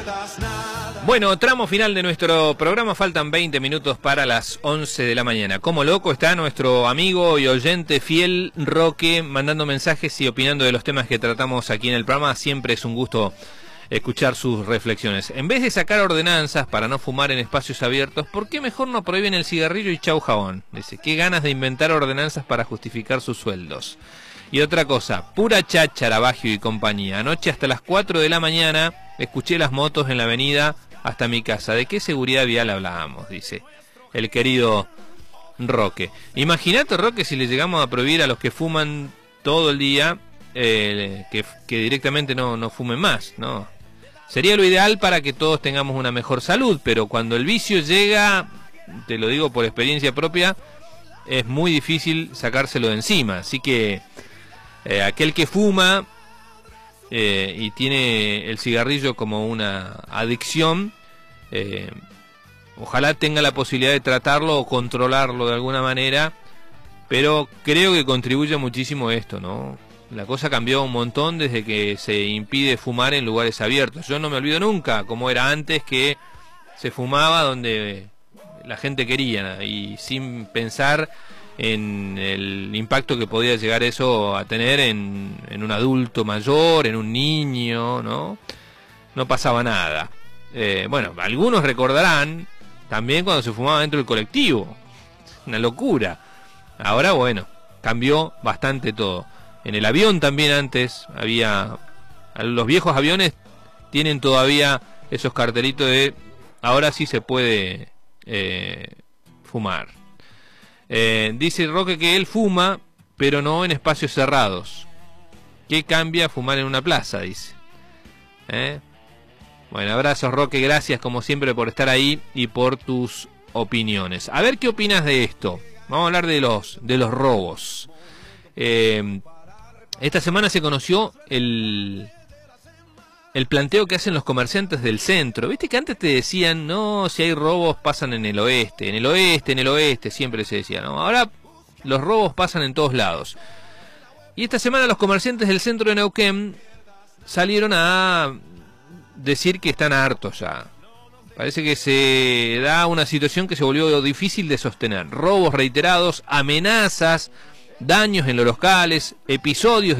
Bueno, tramo final de nuestro programa, faltan 20 minutos para las 11 de la mañana. Como loco está nuestro amigo y oyente fiel Roque mandando mensajes y opinando de los temas que tratamos aquí en el programa. Siempre es un gusto escuchar sus reflexiones. En vez de sacar ordenanzas para no fumar en espacios abiertos, ¿por qué mejor no prohíben el cigarrillo y chau jabón? Dice, qué ganas de inventar ordenanzas para justificar sus sueldos. Y otra cosa, pura cháchara, Baggio y compañía. Anoche hasta las 4 de la mañana escuché las motos en la avenida hasta mi casa. ¿De qué seguridad vial hablábamos? Dice el querido Roque. Imagínate, Roque, si le llegamos a prohibir a los que fuman todo el día que directamente no fumen más, ¿no? Sería lo ideal para que todos tengamos una mejor salud, pero cuando el vicio llega, te lo digo por experiencia propia, es muy difícil sacárselo de encima. Así que aquel que fuma y tiene el cigarrillo como una adicción, ojalá tenga la posibilidad de tratarlo o controlarlo de alguna manera, pero creo que contribuye muchísimo esto, ¿no? La cosa cambió un montón desde que se impide fumar en lugares abiertos. Yo no me olvido nunca cómo era antes, que se fumaba donde la gente quería y sin pensar en el impacto que podía llegar eso a tener en un adulto mayor, en un niño, ¿no? No pasaba nada. Bueno, algunos recordarán también cuando se fumaba dentro del colectivo. Una locura. Ahora, bueno, cambió bastante todo. En el avión también antes había... Los viejos aviones tienen todavía esos cartelitos de ahora sí se puede fumar. Dice Roque que él fuma, pero no en espacios cerrados. ¿Qué cambia fumar en una plaza? Dice. Bueno, abrazos, Roque, gracias como siempre por estar ahí y por tus opiniones. A ver qué opinas de esto. Vamos a hablar de los robos. Esta semana se conoció el planteo que hacen los comerciantes del centro. Viste que antes te decían, no, si hay robos pasan en el oeste, siempre se decía, ¿no? Ahora los robos pasan en todos lados. Y esta semana los comerciantes del centro de Neuquén salieron a decir que están hartos ya. Parece que se da una situación que se volvió difícil de sostener. Robos reiterados, amenazas, daños en los locales, episodios